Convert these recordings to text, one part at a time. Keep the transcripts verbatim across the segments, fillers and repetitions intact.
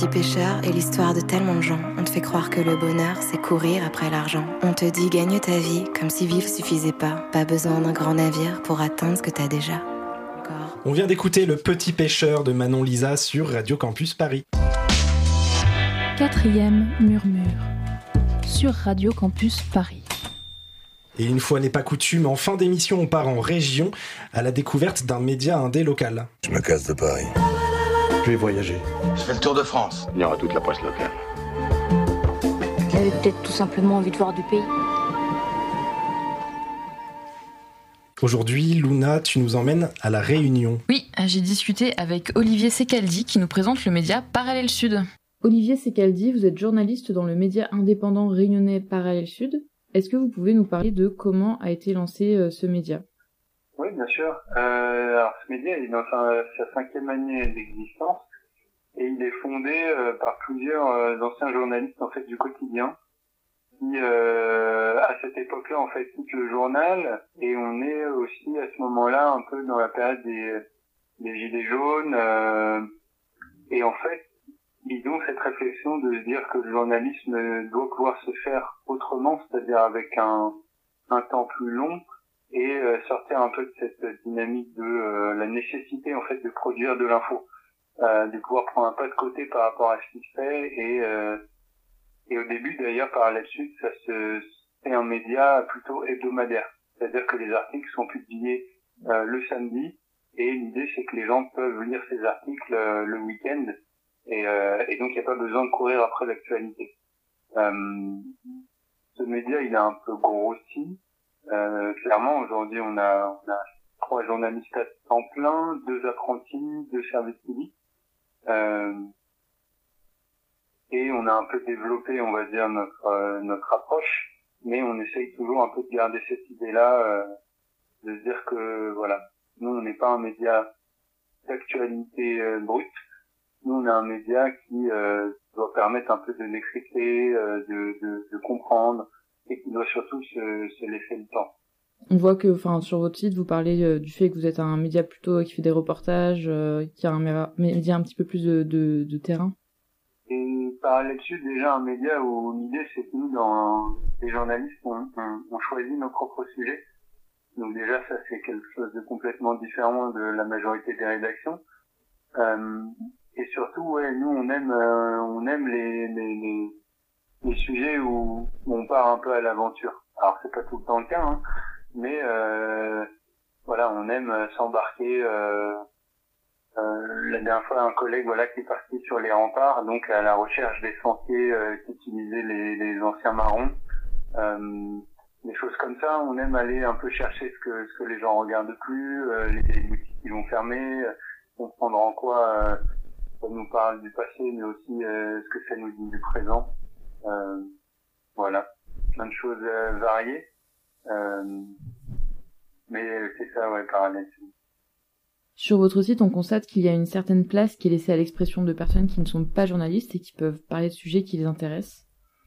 Petit pêcheur est l'histoire de tellement de gens. On te fait croire que le bonheur, c'est courir après l'argent. On te dit gagne ta vie, comme si vivre suffisait pas. Pas besoin d'un grand navire pour atteindre ce que t'as déjà. Encore. On vient d'écouter Le Petit Pêcheur de Manon Lisa sur Radio Campus Paris. Quatrième murmure sur Radio Campus Paris. Et une fois n'est pas coutume, en fin d'émission, on part en région à la découverte d'un média indé local. Je me casse de Paris. Je vais voyager. Je fais le tour de France. Il y aura toute la presse locale. Il avait peut-être tout simplement envie de voir du pays. Aujourd'hui, Luna, tu nous emmènes à La Réunion. Oui, j'ai discuté avec Olivier Secaldi qui nous présente le média Parallèle Sud. Olivier Secaldi, vous êtes journaliste dans le média indépendant réunionnais Parallèle Sud. Est-ce que vous pouvez nous parler de comment a été lancé euh, ce média ? Oui, bien sûr. Euh, alors, ce média il est dans sa, sa cinquième année d'existence et il est fondé euh, par plusieurs euh, anciens journalistes en fait du quotidien qui, euh, à cette époque-là, en fait, quittent le journal et on est aussi à ce moment-là un peu dans la période des, des gilets jaunes euh, et en fait, ils ont cette réflexion de se dire que le journalisme doit pouvoir se faire autrement, c'est-à-dire avec un, un temps plus long. Et euh, sortir un peu de cette dynamique de euh, la nécessité en fait de produire de l'info, euh, de pouvoir prendre un pas de côté par rapport à ce qui se fait et euh, et au début d'ailleurs par là-dessus ça se c'est un média plutôt hebdomadaire, c'est-à-dire que les articles sont publiés euh, le samedi et l'idée c'est que les gens peuvent lire ces articles euh, le week-end et euh, et donc il n'y a pas besoin de courir après l'actualité. Euh, ce média il a un peu grossi. Euh, clairement, aujourd'hui, on a, on a trois journalistes à temps plein, deux apprentis, deux services civiques, euh, et on a un peu développé, on va dire, notre euh, notre approche, mais on essaye toujours un peu de garder cette idée-là, euh, de se dire que voilà, nous, on n'est pas un média d'actualité euh, brute, nous, on est un média qui euh, doit permettre un peu de décrypter, euh, de, de, de comprendre. Et qui doit surtout se, se laisser le temps. On voit que, enfin, sur votre site, vous parlez euh, du fait que vous êtes un média plutôt qui fait des reportages, euh, qui a un média, média un petit peu plus de, de, de terrain. Et Parallèle Sud, déjà un média où l'idée c'est que nous, dans les journalistes, on, on, on choisit nos propres sujets. Donc déjà, ça c'est quelque chose de complètement différent de la majorité des rédactions. Euh, et surtout, ouais, nous on aime, euh, on aime les, les, les les sujets où, où on part un peu à l'aventure. Alors c'est pas tout le temps le cas, hein, mais euh, voilà, on aime s'embarquer. Euh, euh, la dernière fois, un collègue voilà qui est parti sur les remparts, donc à la recherche des sentiers euh, qu'utilisaient les, les anciens marrons. Euh, des choses comme ça, on aime aller un peu chercher ce que ce que les gens regardent plus, euh, les, les boutiques qui vont fermer, euh, comprendre en quoi euh, ça nous parle du passé, mais aussi euh, ce que ça nous dit du présent. Euh, voilà, plein de choses euh, variées, euh, mais c'est ça, ouais, Parallèle Sud. Sur votre site, on constate qu'il y a une certaine place qui est laissée à l'expression de personnes qui ne sont pas journalistes et qui peuvent parler de sujets qui les intéressent.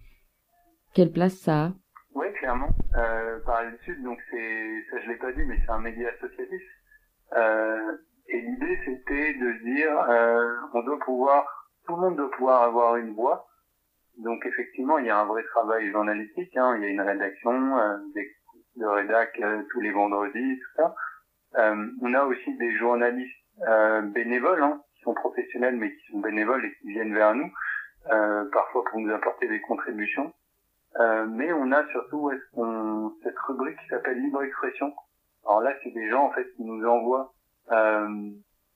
Quelle place ça a ? Oui, clairement. Euh, Parallèle Sud, donc c'est, ça je l'ai pas dit, mais c'est un média associatif. Euh, et l'idée c'était de dire, euh, on doit pouvoir, tout le monde doit pouvoir avoir une voix. Donc effectivement, il y a un vrai travail journalistique, hein. Il y a une rédaction, euh, des, de rédac euh, tous les vendredis, tout ça. Euh, on a aussi des journalistes euh, bénévoles, hein, qui sont professionnels mais qui sont bénévoles et qui viennent vers nous, euh, parfois pour nous apporter des contributions. Euh, mais on a surtout ouais, on, cette rubrique qui s'appelle Libre Expression. Alors là, c'est des gens en fait qui nous envoient euh,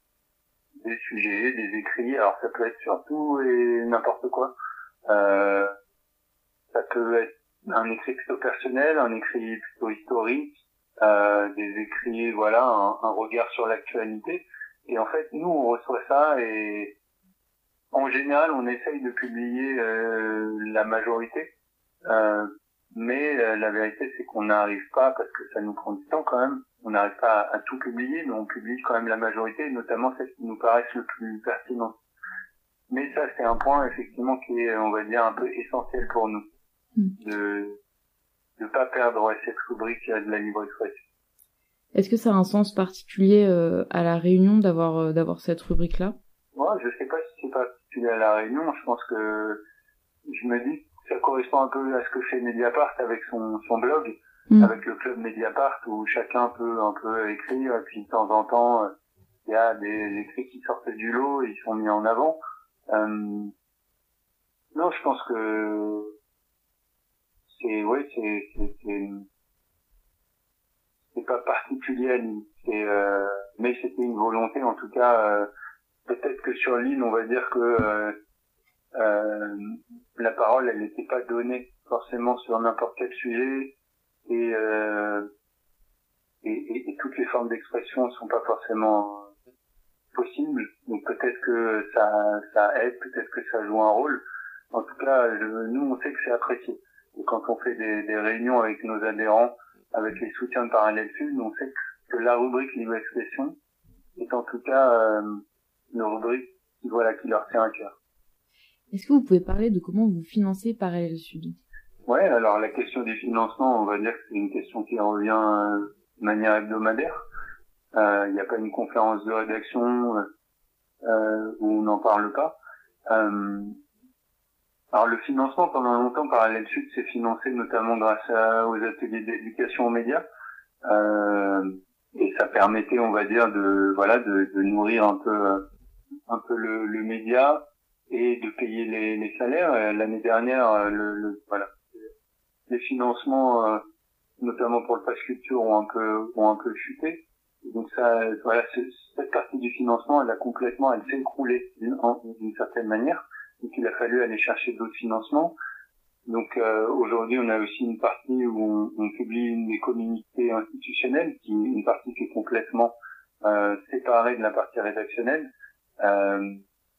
des sujets, des écrits. Alors ça peut être surtout et n'importe quoi. Euh, ça peut être un écrit plutôt personnel, un écrit plutôt historique, euh, des écrits, voilà, un, un regard sur l'actualité. Et en fait, nous, on reçoit ça et en général, on essaye de publier euh, la majorité. Euh, mais euh, la vérité, c'est qu'on n'arrive pas, parce que ça nous prend du temps quand même, on n'arrive pas à, à tout publier, mais on publie quand même la majorité, notamment celles qui nous paraissent le plus pertinentes. Mais ça, c'est un point, effectivement, qui est, on va dire, un peu essentiel pour nous. Mmh. De ne pas perdre cette rubrique de la libre expression. Est-ce que ça a un sens particulier euh, à La Réunion d'avoir, euh, d'avoir cette rubrique-là ? Moi, je sais pas si c'est particulier à La Réunion, je pense que je me dis que ça correspond un peu à ce que fait Mediapart avec son, son blog, mmh. avec le club Mediapart où chacun peut un peu écrire et puis de temps en temps il y a des écrits qui sortent du lot et ils sont mis en avant. Euh, non, je pense que c'est ouais, c'est c'est c'est, c'est pas particulier à l'île, c'est euh, mais c'était une volonté en tout cas. Euh, peut-être que sur l'île, on va dire que euh, euh, la parole, elle n'était pas donnée forcément sur n'importe quel sujet et, euh, et, et, et toutes les formes d'expression ne sont pas forcément possibles. Donc peut-être que ça, ça aide, peut-être que ça joue un rôle. En tout cas, je, nous, on sait que c'est apprécié. Et quand on fait des, des réunions avec nos adhérents, avec les soutiens de Parallèle Sud, on sait que, que la rubrique Libre Expression est en tout cas euh, une rubrique qui, voilà, qui leur tient à cœur. Est-ce que vous pouvez parler de comment vous financez Parallèle Sud ? Ouais, alors la question du financement, on va dire que c'est une question qui revient euh, de manière hebdomadaire. Il euh, n'y a pas une conférence de rédaction euh, où on n'en parle pas. Euh, alors le financement, pendant longtemps, Parallèle Sud s'est financé notamment grâce à, aux ateliers d'éducation aux médias. Euh, et ça permettait, on va dire, de voilà, de, de nourrir un peu, un peu le, le média et de payer les, les salaires. L'année dernière, le, le voilà, les financements, euh, notamment pour le Pass Culture, ont un peu, ont un peu chuté. Donc ça, voilà, cette partie du financement, elle a complètement, elle s'est écroulée d'une, d'une certaine manière. Donc il a fallu aller chercher d'autres financements. Donc euh, aujourd'hui, on a aussi une partie où on, on publie une des communiqués institutionnels, qui est une partie qui est complètement euh, séparée de la partie rédactionnelle. Euh,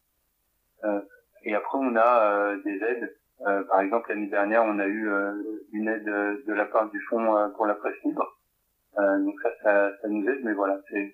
euh, et après, on a euh, des aides. Euh, par exemple, l'année dernière, on a eu euh, une aide de la part du Fonds euh, pour la presse libre. Euh, donc ça, ça, ça nous aide, mais voilà, c'est,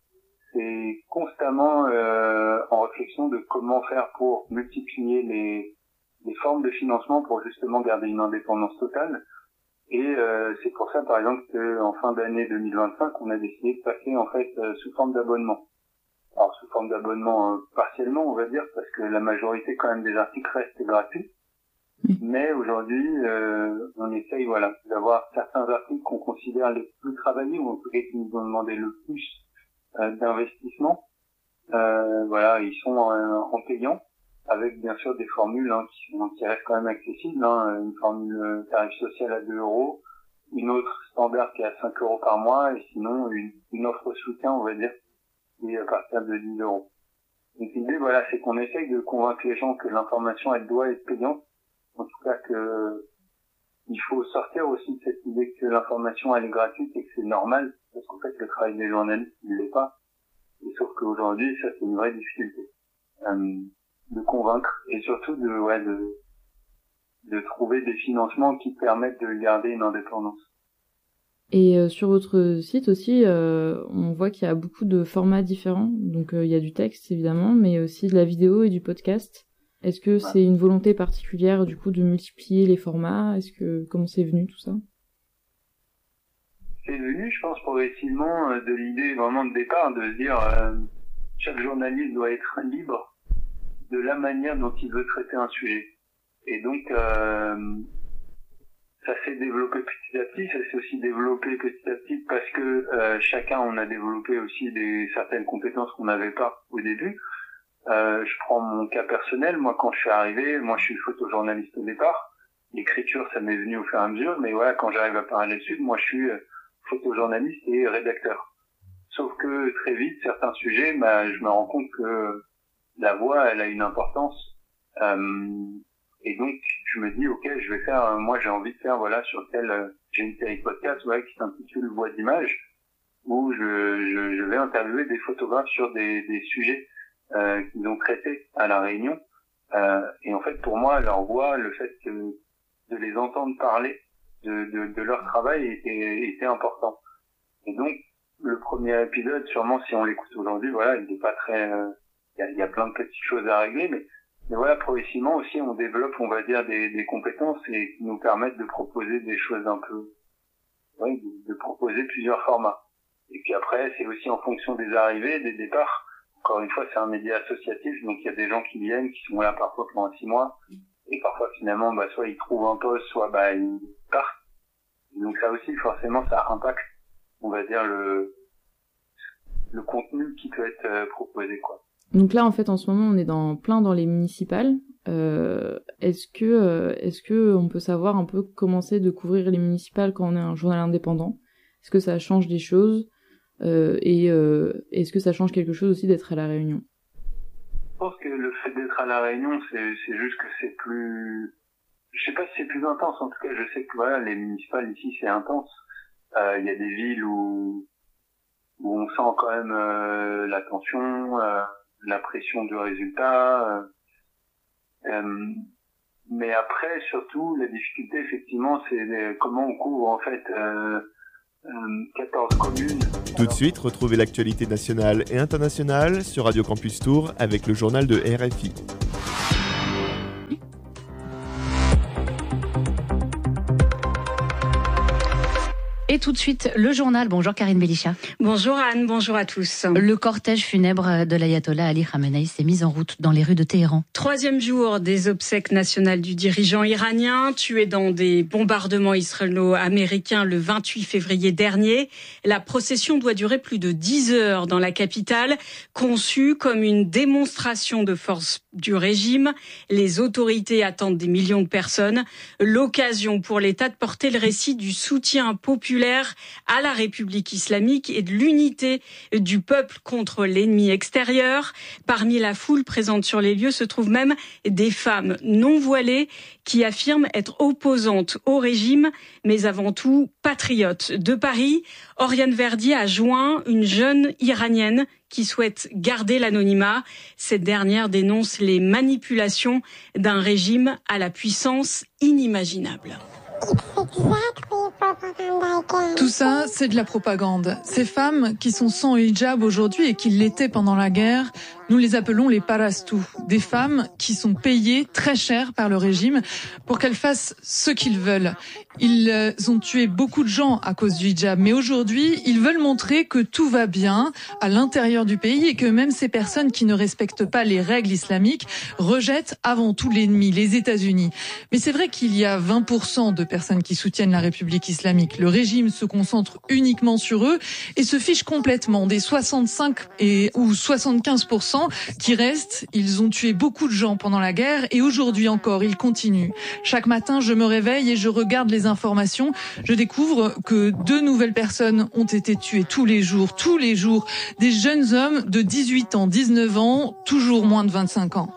c'est constamment euh, en réflexion de comment faire pour multiplier les, les formes de financement pour justement garder une indépendance totale. Et euh, c'est pour ça, par exemple, qu'en fin d'année deux mille vingt-cinq, on a décidé de passer en fait euh, sous forme d'abonnement. Alors sous forme d'abonnement euh, partiellement, on va dire, parce que la majorité quand même des articles restent gratuits. Mais aujourd'hui, euh, on essaye, voilà, d'avoir certains articles qu'on considère les plus travaillés, ou en tout cas qui nous ont demandé le plus euh, d'investissement. Euh, voilà, ils sont en, en payant, avec bien sûr des formules hein, qui, sont, qui restent quand même accessibles. Hein, une formule tarif social à deux euros, une autre standard qui est à cinq euros par mois, et sinon une, une offre soutien, on va dire, qui est à partir de dix euros. Donc l'idée, voilà, c'est qu'on essaye de convaincre les gens que l'information, elle doit être payante. En tout cas que il faut sortir aussi de cette idée que l'information elle est gratuite et que c'est normal, parce qu'en fait le travail des journalistes il l'est pas. Et sauf qu'aujourd'hui ça c'est une vraie difficulté euh, de convaincre et surtout de ouais de de trouver des financements qui permettent de garder une indépendance. Et euh, sur votre site aussi, euh, on voit qu'il y a beaucoup de formats différents. Donc euh, il y a du texte évidemment, mais aussi de la vidéo et du podcast. Est-ce que c'est une volonté particulière du coup de multiplier les formats ? Est-ce que comment c'est venu tout ça ? C'est venu, je pense, progressivement de l'idée vraiment de départ de se dire euh, chaque journaliste doit être libre de la manière dont il veut traiter un sujet. Et donc euh, ça s'est développé petit à petit, ça s'est aussi développé petit à petit parce que euh, chacun on a développé aussi des certaines compétences qu'on n'avait pas au début. Euh, je prends mon cas personnel. Moi, quand je suis arrivé, moi, je suis photojournaliste au départ. L'écriture, ça m'est venu au fur et à mesure. Mais voilà, quand j'arrive à Parallèle Sud, moi, je suis photojournaliste et rédacteur. Sauf que très vite, certains sujets, bah, je me rends compte que la voix, elle a une importance. Euh, et donc, je me dis, ok, je vais faire. Moi, j'ai envie de faire, voilà, sur tel. J'ai une série de podcasts, ouais, qui s'intitule Voix d'image, où je, je, je vais interviewer des photographes sur des, des sujets. Euh, qu'ils ont traité à La Réunion. Euh, et en fait, pour moi, leur voix, le fait que, de les entendre parler de, de, de leur travail était, était important. Et donc, le premier épisode, sûrement, si on l'écoute aujourd'hui, voilà, il n'est pas très... Il euh, y, a, y a plein de petites choses à régler, mais, mais voilà, progressivement aussi, on développe, on va dire, des, des compétences et qui nous permettent de proposer des choses un peu... Oui, de, de proposer plusieurs formats. Et puis après, c'est aussi en fonction des arrivées, des départs. encore une fois, c'est un média associatif, donc il y a des gens qui viennent, qui sont là parfois pendant six mois, et parfois finalement, bah, soit ils trouvent un poste, soit bah, ils partent. Donc ça aussi, forcément, ça impacte, on va dire, le, le contenu qui peut être euh, proposé, quoi. Donc là, en fait, en ce moment, on est dans plein dans les municipales. Euh, est-ce que, euh, est-ce que on peut savoir un peu comment c'est de couvrir les municipales quand on est un journal indépendant? Est-ce que ça change des choses? Euh, et euh, est-ce que ça change quelque chose aussi d'être à La Réunion? Je pense que le fait d'être à La Réunion, c'est, c'est juste que c'est plus... Je sais pas si c'est plus intense. En tout cas, je sais que voilà, les municipales ici, c'est intense. Il euh, y a des villes où, où on sent quand même euh, la tension, euh, la pression du résultat. Euh, euh, mais après, surtout, la difficulté, effectivement, c'est les, comment on couvre en fait euh, euh, quatorze communes. Tout de suite, retrouvez l'actualité nationale et internationale sur Radio Campus Tours avec le journal de R F I. Et tout de suite, le journal. Bonjour Karine Belisha. Bonjour Anne, bonjour à tous. Le cortège funèbre de l'ayatollah Ali Khamenei s'est mis en route dans les rues de Téhéran. Troisième jour des obsèques nationales du dirigeant iranien, tué dans des bombardements israélo-américains le vingt-huit février dernier. La procession doit durer plus de dix heures dans la capitale, conçue comme une démonstration de force du régime. Les autorités attendent des millions de personnes. L'occasion pour l'État de porter le récit du soutien populaire à la République islamique et de l'unité du peuple contre l'ennemi extérieur. Parmi la foule présente sur les lieux se trouvent même des femmes non voilées qui affirment être opposantes au régime, mais avant tout patriotes. De Paris, Oriane Verdier a joint une jeune Iranienne qui souhaite garder l'anonymat. Cette dernière dénonce les manipulations d'un régime à la puissance inimaginable. Tout ça, c'est de la propagande. Ces femmes qui sont sans hijab aujourd'hui et qui l'étaient pendant la guerre, nous les appelons les parastou, des femmes qui sont payées très cher par le régime pour qu'elles fassent ce qu'ils veulent. Ils ont tué beaucoup de gens à cause du hijab, mais aujourd'hui, ils veulent montrer que tout va bien à l'intérieur du pays et que même ces personnes qui ne respectent pas les règles islamiques rejettent avant tout l'ennemi, les États-Unis. Mais c'est vrai qu'il y a vingt pour cent de personnes qui soutiennent la République islamique. Le régime se concentre uniquement sur eux et se fiche complètement des soixante-cinq et, ou soixante-quinze pour cent qui restent. Ils ont tué beaucoup de gens pendant la guerre et aujourd'hui encore, ils continuent. Chaque matin, je me réveille et je regarde les informations. Je découvre que deux nouvelles personnes ont été tuées tous les jours, tous les jours. Des jeunes hommes de dix-huit ans, dix-neuf ans, toujours moins de vingt-cinq ans.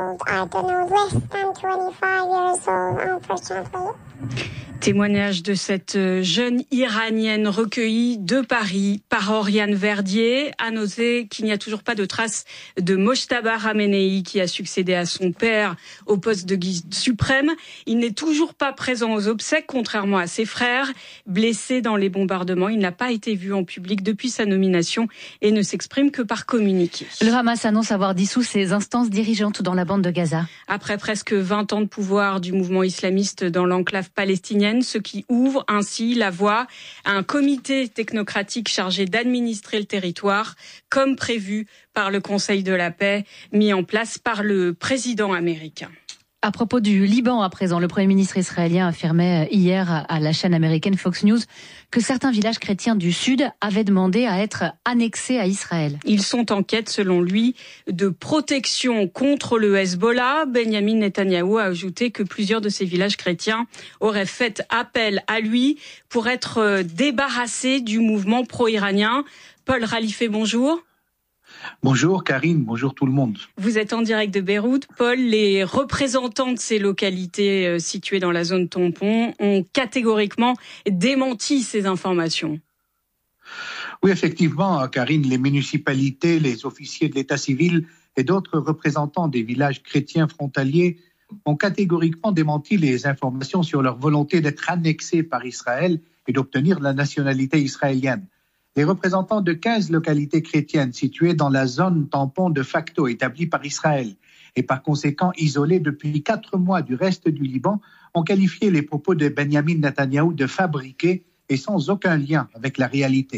Témoignage de cette jeune Iranienne recueillie de Paris par Oriane Verdier. À noter qu'il n'y a toujours pas de trace de Mojtaba Khamenei qui a succédé à son père au poste de guide suprême. Il n'est toujours pas présent aux obsèques, contrairement à ses frères. Blessé dans les bombardements, il n'a pas été vu en public depuis sa nomination et ne s'exprime que par communiqué. Le Hamas annonce avoir dissous ses instances dirigeantes dans la bande de Gaza. Après presque vingt ans de pouvoir du mouvement islamiste dans l'enclave palestinienne, ce qui ouvre ainsi la voie à un comité technocratique chargé d'administrer le territoire, comme prévu par le Conseil de la paix, mis en place par le président américain. À propos du Liban à présent, le Premier ministre israélien affirmait hier à la chaîne américaine Fox News que certains villages chrétiens du Sud avaient demandé à être annexés à Israël. Ils sont en quête, selon lui, de protection contre le Hezbollah. Benjamin Netanyahou a ajouté que plusieurs de ces villages chrétiens auraient fait appel à lui pour être débarrassés du mouvement pro-iranien. Paul Ralifé, bonjour. Bonjour Karine, bonjour tout le monde. Vous êtes en direct de Beyrouth. Paul, les représentants de ces localités situées dans la zone tampon ont catégoriquement démenti ces informations. Oui, effectivement, Karine, les municipalités, les officiers de l'état civil et d'autres représentants des villages chrétiens frontaliers ont catégoriquement démenti les informations sur leur volonté d'être annexés par Israël et d'obtenir la nationalité israélienne. Les représentants de quinze localités chrétiennes situées dans la zone tampon de facto établie par Israël et par conséquent isolées depuis quatre mois du reste du Liban ont qualifié les propos de Benjamin Netanyahou de fabriqués et sans aucun lien avec la réalité.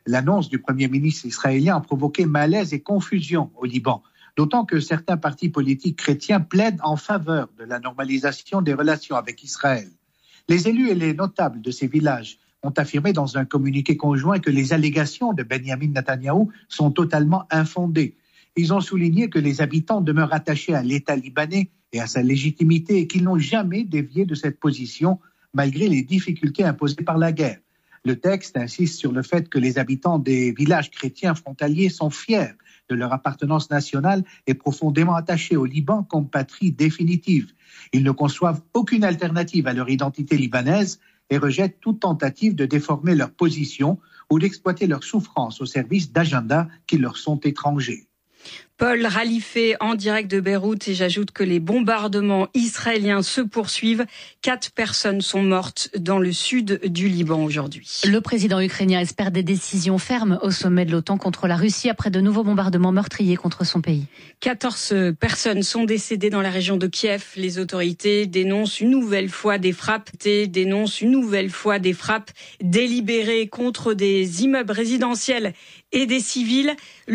L'annonce du Premier ministre israélien a provoqué malaise et confusion au Liban, d'autant que certains partis politiques chrétiens plaident en faveur de la normalisation des relations avec Israël. Les élus et les notables de ces villages ont affirmé dans un communiqué conjoint que les allégations de Benyamin Netanyahou sont totalement infondées. Ils ont souligné que les habitants demeurent attachés à l'État libanais et à sa légitimité et qu'ils n'ont jamais dévié de cette position malgré les difficultés imposées par la guerre. Le texte insiste sur le fait que les habitants des villages chrétiens frontaliers sont fiers de leur appartenance nationale et profondément attachés au Liban comme patrie définitive. Ils ne conçoivent aucune alternative à leur identité libanaise et rejettent toute tentative de déformer leur position ou d'exploiter leur souffrance au service d'agendas qui leur sont étrangers. Paul Ralifé en direct de Beyrouth, et j'ajoute que les bombardements israéliens se poursuivent. Quatre personnes sont mortes dans le sud du Liban aujourd'hui. Le président ukrainien espère des décisions fermes au sommet de l'OTAN contre la Russie après de nouveaux bombardements meurtriers contre son pays. quatorze personnes sont décédées dans la région de Kiev. Les autorités dénoncent une nouvelle fois des frappes, dénoncent une nouvelle fois des frappes délibérées contre des immeubles résidentiels et des civils.